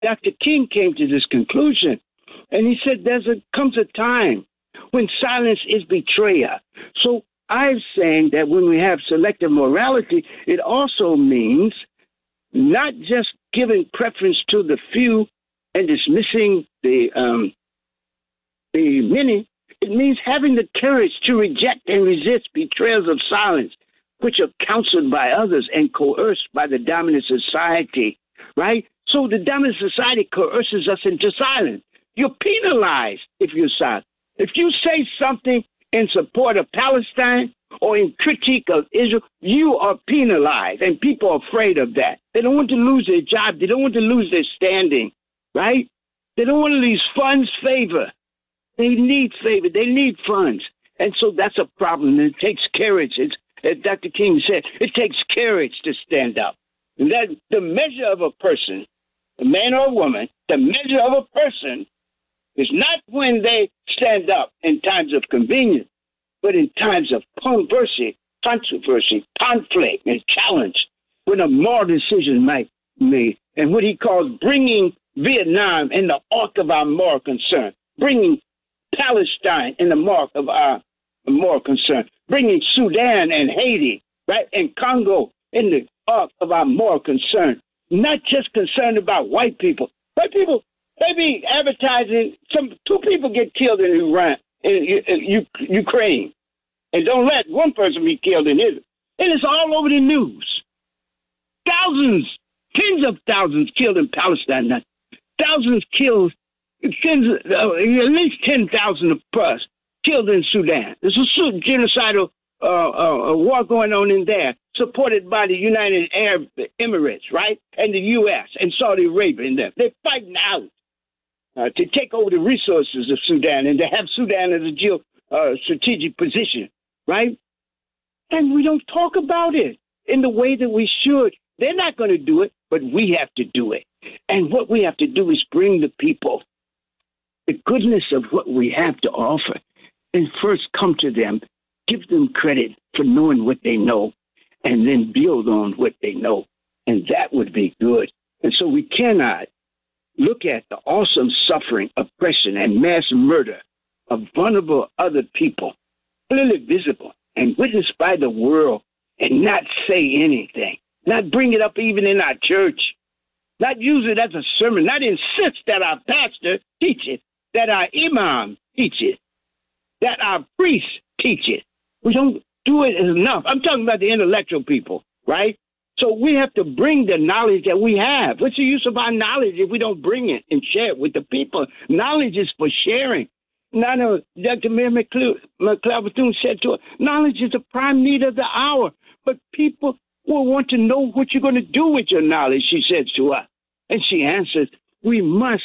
Dr. King came to this conclusion, and he said comes a time when silence is betrayal. So I'm saying that when we have selective morality, it also means not just giving preference to the few and dismissing the many. It means having the courage to reject and resist betrayals of silence, which are counseled by others and coerced by the dominant society, right? So the dominant society coerces us into silence. You're penalized if you're silent. If you say something in support of Palestine or in critique of Israel, you are penalized, and people are afraid of that. They don't want to lose their job. They don't want to lose their standing, right? They don't want to lose funds favor. They need favor. They need funds. And so that's a problem. It takes courage. As Dr. King said, it takes courage to stand up. And that the measure of a person, a man or a woman, the measure of a person is not when they stand up in times of convenience, but in times of controversy, conflict, and challenge, when a moral decision might be made. And what he calls bringing Vietnam in the arc of our moral concern, bringing Palestine in the mark of our moral concern, bringing Sudan and Haiti, right, and Congo in the arc of our moral concern. Not just concerned about white people. White people, they be advertising. Two people get killed in Iran, in Ukraine, and don't let one person be killed in Israel. And it's all over the news. Thousands, tens of thousands killed in Palestine. Now. Thousands killed. At least 10,000 plus killed in Sudan. There's a genocidal war going on in there, supported by the United Arab Emirates, right, and the U.S. and Saudi Arabia in there. They're fighting out to take over the resources of Sudan and to have Sudan as a strategic position, right? And we don't talk about it in the way that we should. They're not going to do it, but we have to do it. And what we have to do is bring the people the goodness of what we have to offer, and first come to them, give them credit for knowing what they know, and then build on what they know. And that would be good. And so we cannot look at the awesome suffering, oppression, and mass murder of vulnerable other people, clearly visible and witnessed by the world, and not say anything, not bring it up even in our church, not use it as a sermon, not insist that our pastor teach it, that our imam teach it, that our priest teach it. We don't do it enough. I'm talking about the intellectual people, right? So we have to bring the knowledge that we have. What's the use of our knowledge if we don't bring it and share it with the people? Knowledge is for sharing. Now, Dr. Mary McLeod Bethune said to us, knowledge is the prime need of the hour. But people will want to know what you're going to do with your knowledge, she said to us. And she answers, we must,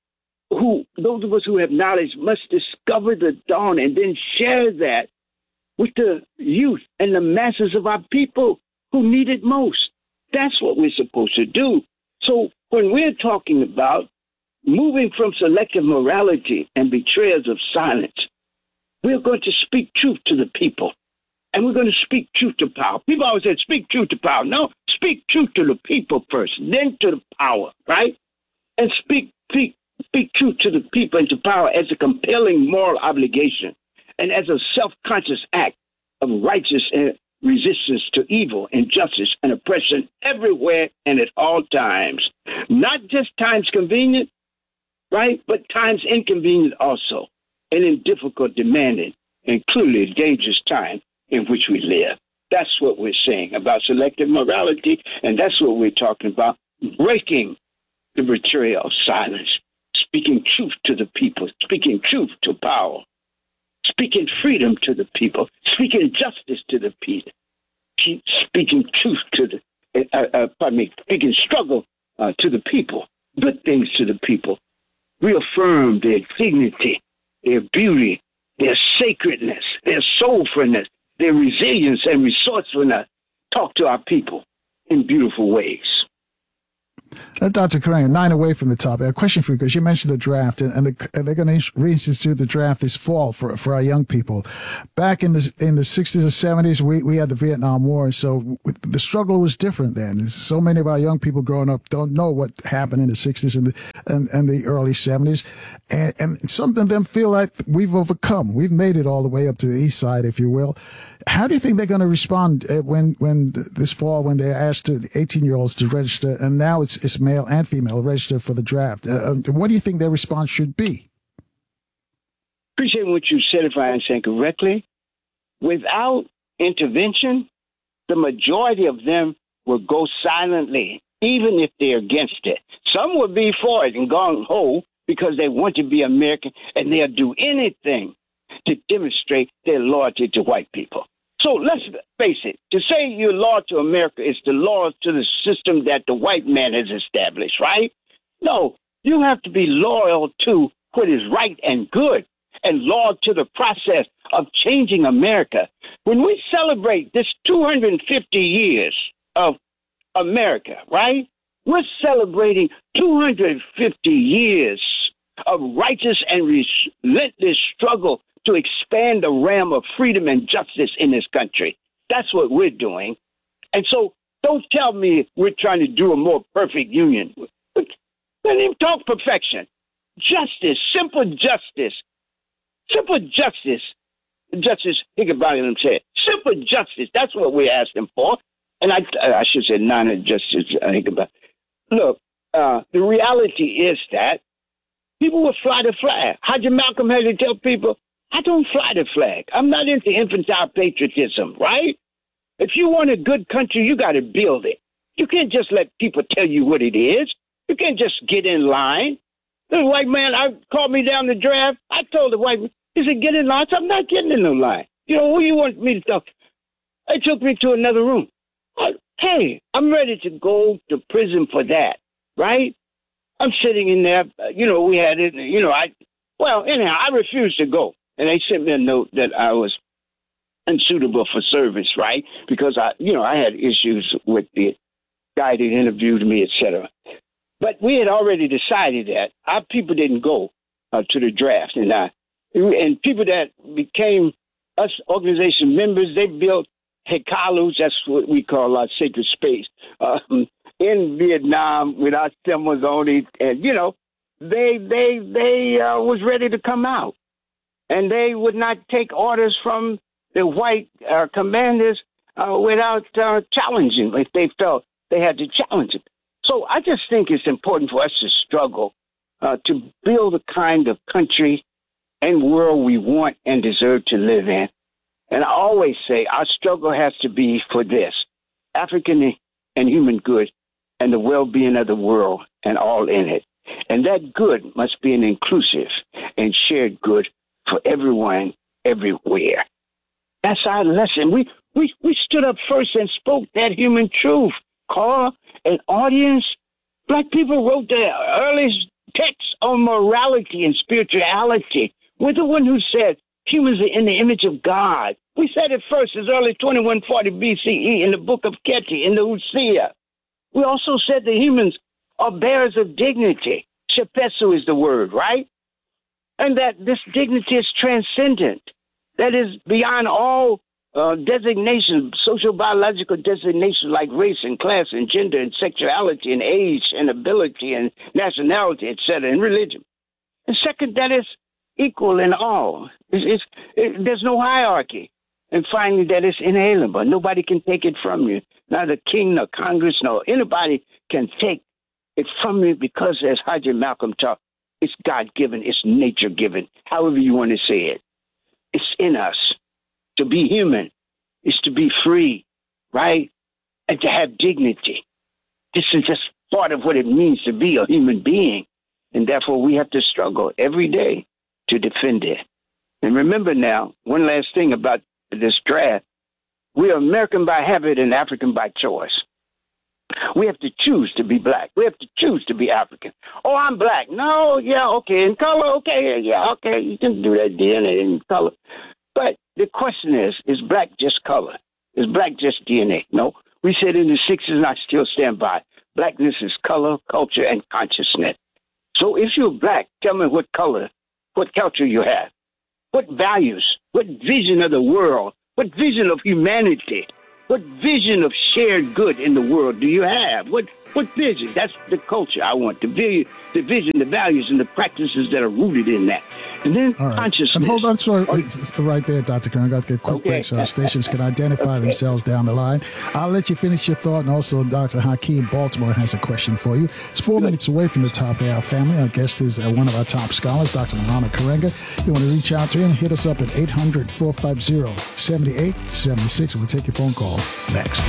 those of us who have knowledge must discover the dawn and then share that with the youth and the masses of our people who need it most. That's what we're supposed to do. So when we're talking about moving from selective morality and betrayals of silence, we're going to speak truth to the people. And we're going to speak truth to power. People always say, speak truth to power. No, speak truth to the people first, then to the power, right? And speak truth to the people and to power as a compelling moral obligation and as a self-conscious act of righteous resistance to evil, injustice, and oppression everywhere and at all times. Not just times convenient, right, but times inconvenient also, and in difficult, demanding, and clearly dangerous time in which we live. That's what we're saying about selective morality, and that's what we're talking about, breaking the betrayal of silence, speaking truth to the people, speaking truth to power, speaking freedom to the people, speaking justice to the people, speaking truth to the, speaking struggle to the people, good things to the people, reaffirm their dignity, their beauty, their sacredness, their soulfulness, their resilience and resourcefulness. Talk to our people in beautiful ways. Dr. Kerrang, 9 away from the topic. A question for you, because you mentioned the draft, and they're going to reinstitute the draft this fall for our young people. Back in the 60s or 70s, we had the Vietnam War, so the struggle was different then. So many of our young people growing up don't know what happened in the 60s and the early 70s, and some of them feel like we've overcome. We've made it all the way up to the east side, if you will. How do you think they're going to respond when this fall, when they're asked the 18-year-olds to register, and now it's male and female register for the draft? What do you think their response should be? Appreciate what you said, if I understand correctly. Without intervention, the majority of them will go silently, even if they're against it. Some will be for it and gone whole because they want to be American, and they'll do anything to demonstrate their loyalty to white people. So let's face it, to say you're loyal to America is to loyal to the system that the white man has established, right? No, you have to be loyal to what is right and good and loyal to the process of changing America. When we celebrate this 250 years of America, right? We're celebrating 250 years of righteous and relentless struggle to expand the realm of freedom and justice in this country. That's what we're doing. And so don't tell me we're trying to do a more perfect union. Don't even talk perfection. Justice, simple justice. Simple justice. Justice Higginbotham said, simple justice. That's what we're asking for. And I should say non-justice Higginbotham. Look, the reality is that people will fly the flag. Haji Malcolm had to tell people, I don't fly the flag. I'm not into infantile patriotism, right? If you want a good country, you got to build it. You can't just let people tell you what it is. You can't just get in line. The white man called me down the draft. I told the white man, he said, get in line. I said, I'm not getting in no line. You know, who you want me to talk to? They took me to another room. Hey, I'm ready to go to prison for that, right? I'm sitting in there. We had it. Anyhow, I refused to go. And they sent me a note that I was unsuitable for service, right? Because I had issues with the guy that interviewed me, etc. But we had already decided that our people didn't go to the draft, and people that became us organization members, they built Hekalus, that's what we call our sacred space, in Vietnam with our symbols on it, and they was ready to come out. And they would not take orders from the white commanders without challenging if they felt they had to challenge it. So I just think it's important for us to struggle to build the kind of country and world we want and deserve to live in. And I always say our struggle has to be for this, African and human good and the well-being of the world and all in it. And that good must be an inclusive and shared good for everyone, everywhere. That's our lesson. We stood up first and spoke that human truth. Carl, an audience, Black people wrote the earliest texts on morality and spirituality. We're the one who said humans are in the image of God. We said it first as early 2140 BCE in the book of Keti, in the Hosea. We also said the humans are bearers of dignity. Shepesu is the word, right? And that this dignity is transcendent, that is beyond all designations, social biological designations like race and class and gender and sexuality and age and ability and nationality, etc., and religion. And second, that is equal in all. There's no hierarchy. And finally, that is inalienable. Nobody can take it from you. Neither king nor Congress nor anybody can take it from you because, as Haji Malcolm taught, it's God-given, it's nature-given, however you want to say it. It's in us. To be human is to be free, right? And to have dignity. This is just part of what it means to be a human being. And therefore, we have to struggle every day to defend it. And remember now, one last thing about this draft. We are American by habit and African by choice. We have to choose to be Black. We have to choose to be African. Oh, I'm Black. No, yeah, okay. In color, okay, yeah, okay. You can do that DNA in color. But the question is Black just color? Is Black just DNA? No. We said in the 60s, and I still stand by, Blackness is color, culture, and consciousness. So if you're black, tell me what color, what culture you have, what values, what vision of the world, what vision of humanity, what vision of shared good in the world do you have? What vision? That's the culture I want, the vision, the values, and the practices that are rooted in that. And then consciousness. And hold on, sorry, right there, Dr. Kern. I got to get a quick break so our stations can identify themselves down the line. I'll let you finish your thought, and also Dr. Hakeem Baltimore has a question for you. It's 4 minutes away from the top of our family. Our guest is one of our top scholars, Dr. Muhammad Karenga. You want to reach out to him, hit us up at 800-450-7876. We'll take your phone call next.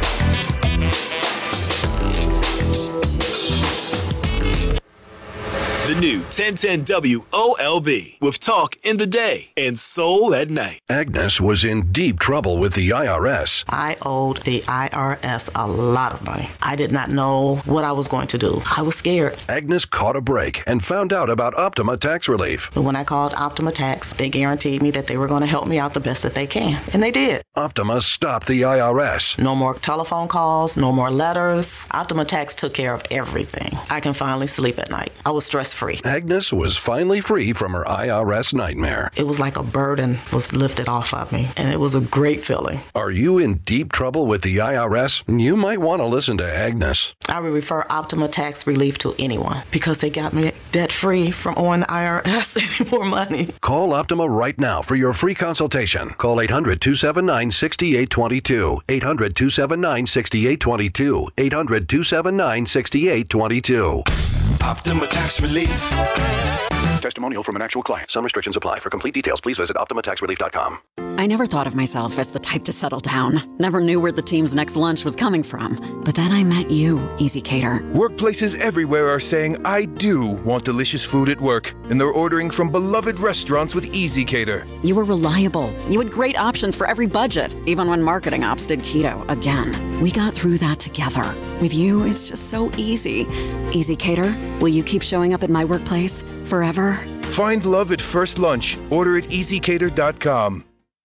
The new 1010 WOLB with talk in the day and soul at night. Agnes was in deep trouble with the IRS. I owed the IRS a lot of money. I did not know what I was going to do. I was scared. Agnes caught a break and found out about Optima Tax Relief. But when I called Optima Tax, they guaranteed me that they were going to help me out the best that they can. And they did. Optima stopped the IRS. No more telephone calls, no more letters. Optima Tax took care of everything. I can finally sleep at night. I was stress-free. Agnes was finally free from her IRS nightmare. It was like a burden was lifted off of me, and it was a great feeling. Are you in deep trouble with the IRS? You might want to listen to Agnes. I would refer Optima Tax Relief to anyone because they got me debt-free from owing the IRS any more money. Call Optima right now for your free consultation. Call 800-279-6822. 800-279-6822. 800-279-6822. Optima Tax Relief. Testimonial from an actual client. Some restrictions apply. For complete details, please visit OptimaTaxRelief.com. I never thought of myself as the type to settle down. Never knew where the team's next lunch was coming from. But then I met you, Easy Cater. Workplaces everywhere are saying, I do want delicious food at work. And they're ordering from beloved restaurants with Easy Cater. You were reliable. You had great options for every budget, even when marketing ops did keto again. We got through that together. With you, it's just so easy. Easy Cater, will you keep showing up at my workplace forever? Find love at first lunch. Order at easycater.com.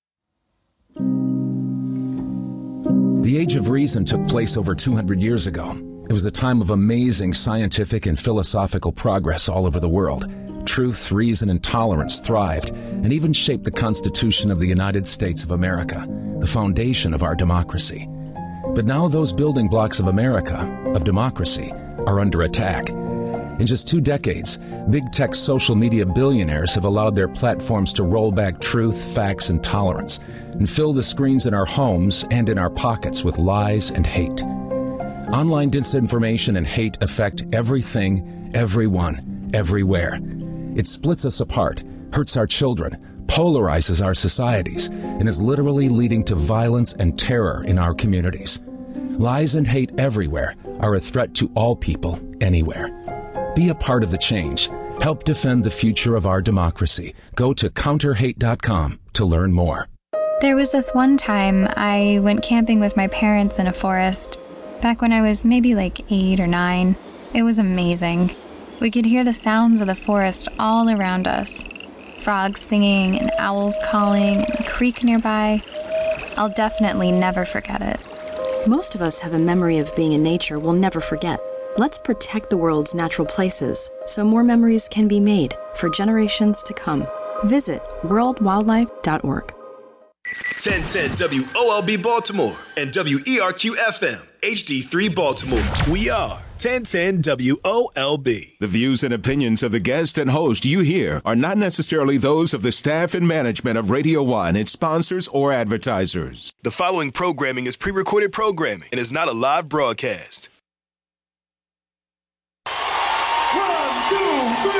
The Age of Reason took place over 200 years ago. It was a time of amazing scientific and philosophical progress all over the world. Truth, reason, and tolerance thrived and even shaped the Constitution of the United States of America, the foundation of our democracy. But now those building blocks of America, of democracy, are under attack. In just 2 decades, big tech social media billionaires have allowed their platforms to roll back truth, facts, and tolerance, and fill the screens in our homes and in our pockets with lies and hate. Online disinformation and hate affect everything, everyone, everywhere. It splits us apart, hurts our children, polarizes our societies, and is literally leading to violence and terror in our communities. Lies and hate everywhere are a threat to all people, anywhere. Be a part of the change. Help defend the future of our democracy. Go to counterhate.com to learn more. There was this one time I went camping with my parents in a forest, back when I was maybe like 8 or 9. It was amazing. We could hear the sounds of the forest all around us. Frogs singing and owls calling and a creek nearby. I'll definitely never forget it. Most of us have a memory of being in nature we'll never forget. Let's protect the world's natural places so more memories can be made for generations to come. Visit worldwildlife.org. 1010 WOLB Baltimore and WERQ FM HD3 Baltimore. We are 1010 WOLB. The views and opinions of the guest and host you hear are not necessarily those of the staff and management of Radio 1, its sponsors, or advertisers. The following programming is pre-recorded programming and is not a live broadcast.